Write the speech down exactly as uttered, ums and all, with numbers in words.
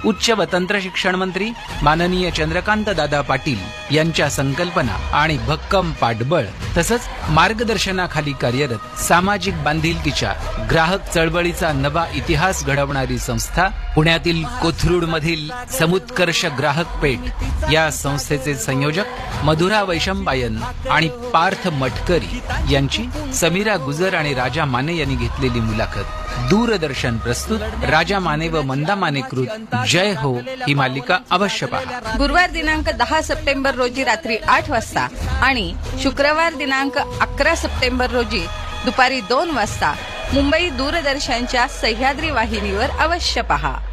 उच्च व तंत्र शिक्षण मंत्री माननीय चंद्रकांत दादा पाटील यांच्या संकल्पना आणि भक्कम पाठबळ तसंच मार्गदर्शनाखाली कार्यरत सामाजिक बांधिलकीच्या ग्राहक चळवळीचा नवा इतिहास घडवणारी संस्था पुण्यातील कोथरूड मधील समुत्कर्ष ग्राहक पेठ या संस्थेचे संयोजक मधुरा वैशंपायन आणि पार्थ मटकरी यांची समीरा गुजर आणि राजा माने यांनी घेतलेली मुलाखत दूरदर्शन प्रस्तुत राजा माने व मंदा माने कृत जय हो ही मालिका अवश्य पहा। गुरुवार दिनांक दहा सप्टेंबर रोजी रात्री आठ वाजता आणि शुक्रवार दिनांक अकरा सप्टेंबर रोजी दुपारी दोन वाजता मुंबई दूरदर्शनच्या सह्याद्री वाहिनीवर अवश्य पहा।